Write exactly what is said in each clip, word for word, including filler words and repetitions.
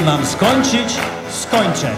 mam skończyć, skończę.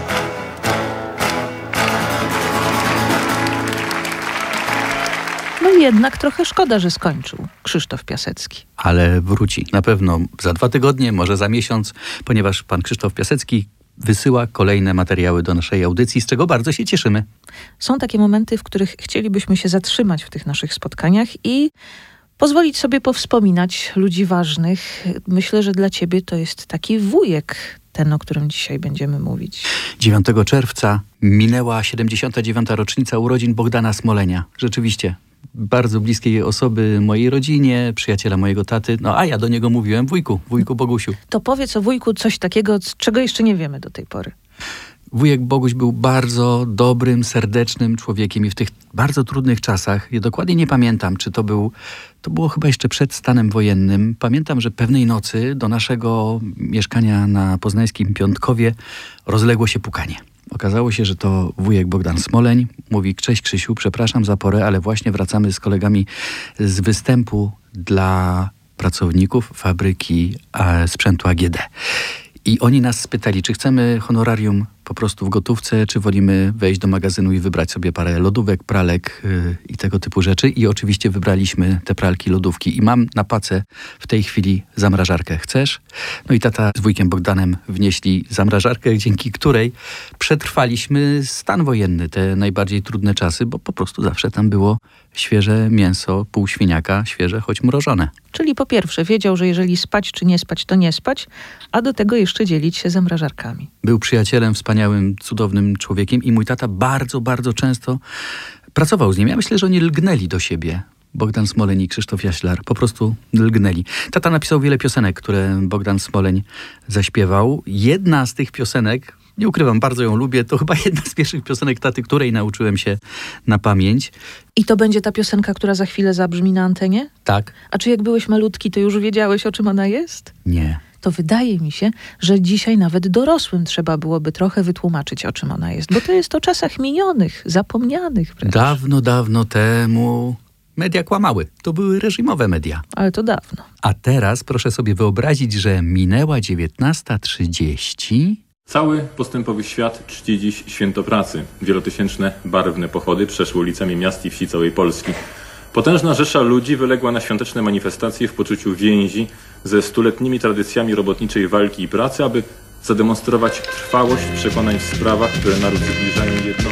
No jednak trochę szkoda, że skończył Krzysztof Piasecki. Ale wróci. Na pewno za dwa tygodnie, może za miesiąc, ponieważ pan Krzysztof Piasecki wysyła kolejne materiały do naszej audycji, z czego bardzo się cieszymy. Są takie momenty, w których chcielibyśmy się zatrzymać w tych naszych spotkaniach i pozwolić sobie powspominać ludzi ważnych. Myślę, że dla ciebie to jest taki wujek, ten, o którym dzisiaj będziemy mówić. dziewiątego czerwca minęła siedemdziesiąta dziewiąta rocznica urodzin Bogdana Smolenia. Rzeczywiście. Bardzo bliskiej osoby mojej rodzinie, przyjaciela mojego taty. No a ja do niego mówiłem wujku, wujku Bogusiu. To powiedz o wujku coś takiego, czego jeszcze nie wiemy do tej pory. Wujek Boguś był bardzo dobrym, serdecznym człowiekiem i w tych bardzo trudnych czasach, ja dokładnie nie pamiętam, czy to był, to było chyba jeszcze przed stanem wojennym. Pamiętam, że pewnej nocy do naszego mieszkania na poznańskim Piątkowie rozległo się pukanie. Okazało się, że to wujek Bogdan Smoleń. Mówi: cześć Krzysiu, przepraszam za porę, ale właśnie wracamy z kolegami z występu dla pracowników fabryki e, sprzętu A G D. I oni nas spytali, czy chcemy honorarium po prostu w gotówce, czy wolimy wejść do magazynu i wybrać sobie parę lodówek, pralek yy, i tego typu rzeczy. I oczywiście wybraliśmy te pralki, lodówki. I mam na pacę w tej chwili zamrażarkę. Chcesz? No i tata z wujkiem Bogdanem wnieśli zamrażarkę, dzięki której przetrwaliśmy stan wojenny, te najbardziej trudne czasy, bo po prostu zawsze tam było świeże mięso, pół świniaka, świeże, choć mrożone. Czyli po pierwsze wiedział, że jeżeli spać czy nie spać, to nie spać, a do tego jeszcze dzielić się zamrażarkami. Był przyjacielem, wspaniałym, cudownym człowiekiem i mój tata bardzo, bardzo często pracował z nim. Ja myślę, że oni lgnęli do siebie. Bogdan Smoleń i Krzysztof Jaślar po prostu lgnęli. Tata napisał wiele piosenek, które Bogdan Smoleń zaśpiewał. Jedna z tych piosenek, nie ukrywam, bardzo ją lubię, to chyba jedna z pierwszych piosenek taty, której nauczyłem się na pamięć. I to będzie ta piosenka, która za chwilę zabrzmi na antenie? Tak. A czy jak byłeś malutki, to już wiedziałeś, o czym ona jest? Nie. To wydaje mi się, że dzisiaj nawet dorosłym trzeba byłoby trochę wytłumaczyć, o czym ona jest. Bo to jest o czasach minionych, zapomnianych wręcz. Dawno, dawno temu media kłamały. To były reżimowe media. Ale to dawno. A teraz proszę sobie wyobrazić, że minęła dziewiętnasta trzydzieści. Cały postępowy świat czci dziś święto pracy. Wielotysięczne, barwne pochody przeszły ulicami miast i wsi całej Polski. Potężna rzesza ludzi wyległa na świąteczne manifestacje w poczuciu więzi ze stuletnimi tradycjami robotniczej walki i pracy, aby zademonstrować trwałość przekonań w sprawach, które naród zbliżają jedno.